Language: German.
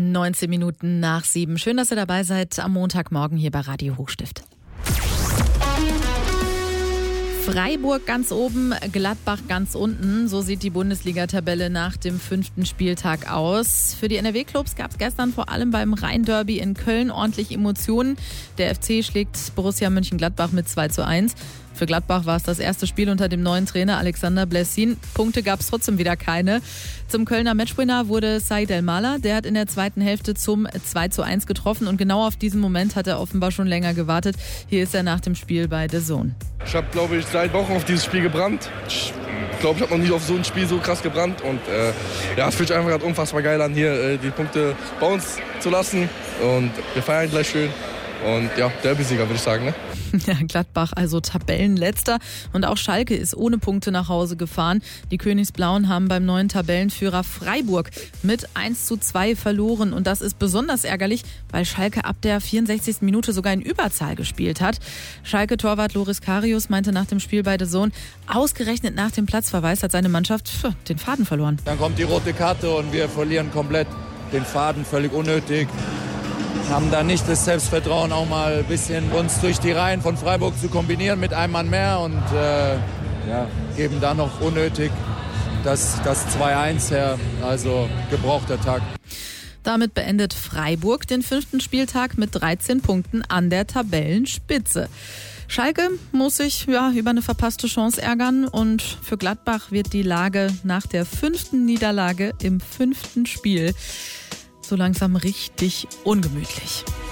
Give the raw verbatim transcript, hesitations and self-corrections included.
neunzehn Minuten nach sieben. Schön, dass ihr dabei seid am Montagmorgen hier bei Radio Hochstift. Freiburg ganz oben, Gladbach ganz unten. So sieht die Bundesliga-Tabelle nach dem fünften Spieltag aus. Für die N R W-Clubs gab es gestern vor allem beim Rhein-Derby in Köln ordentlich Emotionen. Der F C schlägt Borussia Mönchengladbach mit zwei zu eins. Für Gladbach war es das erste Spiel unter dem neuen Trainer Alexander Blessin. Punkte gab es trotzdem wieder keine. Zum Kölner Matchwinner wurde Said El-Mala. Der hat in der zweiten Hälfte zum zwei zu eins getroffen. Und genau auf diesen Moment hat er offenbar schon länger gewartet. Hier ist er nach dem Spiel bei The Zone. Ich habe, glaube ich, seit Wochen auf dieses Spiel gebrannt. Ich glaube, ich habe noch nie auf so ein Spiel so krass gebrannt. Und äh, ja, es fühlt sich einfach gerade unfassbar geil an, hier äh, die Punkte bei uns zu lassen. Und wir feiern gleich schön. Und ja, Derby-Sieger, würde ich sagen, ne? Ja, Gladbach also Tabellenletzter und auch Schalke ist ohne Punkte nach Hause gefahren. Die Königsblauen haben beim neuen Tabellenführer Freiburg mit eins zu zwei verloren und das ist besonders ärgerlich, weil Schalke ab der vierundsechzigsten Minute sogar in Überzahl gespielt hat. Schalke-Torwart Loris Karius meinte nach dem Spiel bei The Zone, ausgerechnet nach dem Platzverweis hat seine Mannschaft pf, den Faden verloren. Dann kommt die rote Karte und wir verlieren komplett den Faden, völlig unnötig. Haben da nicht das Selbstvertrauen, auch mal ein bisschen uns durch die Reihen von Freiburg zu kombinieren mit einem Mann mehr und äh, ja, geben dann noch unnötig das, das zwei eins her, also gebrauchter Tag. Damit beendet Freiburg den fünften Spieltag mit dreizehn Punkten an der Tabellenspitze. Schalke muss sich ja, über eine verpasste Chance ärgern und für Gladbach wird die Lage nach der fünften Niederlage im fünften Spiel so langsam richtig ungemütlich.